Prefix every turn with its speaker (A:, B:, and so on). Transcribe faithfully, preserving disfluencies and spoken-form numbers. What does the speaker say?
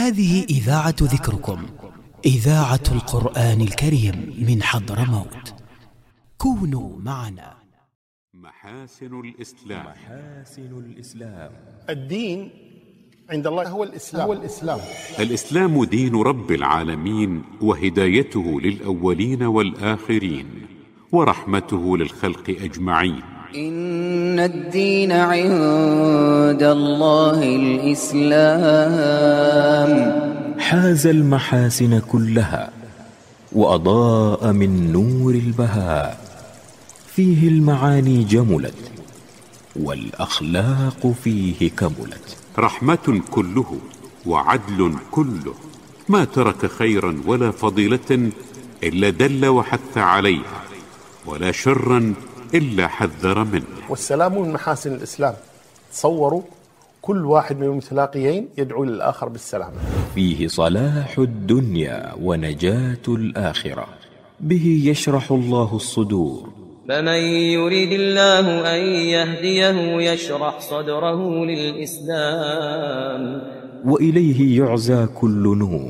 A: هذه إذاعة ذكركم، إذاعة القرآن الكريم من حضرموت. كونوا معنا.
B: محاسن الإسلام.
C: محاسن الإسلام.
D: الدين عند الله هو الإسلام. هو الإسلام.
B: الإسلام دين رب العالمين، وهدايته للأولين والآخرين، ورحمته للخلق أجمعين.
E: إن الدين عند الله الإسلام.
C: حاز المحاسن كلها وأضاء من نور البهاء، فيه المعاني جملت والأخلاق فيه كملت.
B: رحمة كله وعدل كله، ما ترك خيرا ولا فضيلة إلا دل وحث عليها، ولا شرا إلا حذر منه.
D: والسلام من محاسن الإسلام. تصوروا كل واحد من المتلاقيين يدعو للآخر بالسلام.
C: فيه صلاح الدنيا ونجاة الآخرة، به يشرح الله الصدور.
F: فمن يريد الله أن يهديه يشرح صدره للإسلام،
C: وإليه يعزى كل نور.